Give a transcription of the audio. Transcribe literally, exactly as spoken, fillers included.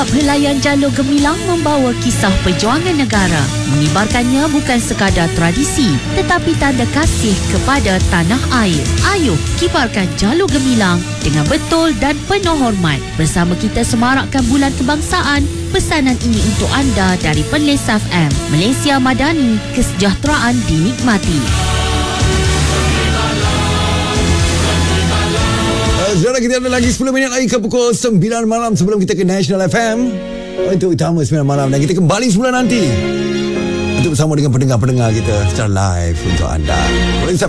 Helaian Jalur Gemilang membawa kisah perjuangan negara. Mengibarkannya bukan sekadar tradisi, tetapi tanda kasih kepada tanah air. Ayuh, kibarkan Jalur Gemilang dengan betul dan penuh hormat. Bersama kita semarakkan bulan kebangsaan. Pesanan ini untuk anda dari Perlis F M. Malaysia Madani, kesejahteraan dinikmati. Saudara, kita ada lagi sepuluh minit lagi ke pukul sembilan malam sebelum kita ke National F M untuk utama sembilan malam, dan kita kembali sembilan nanti untuk bersama dengan pendengar-pendengar kita secara live untuk anda.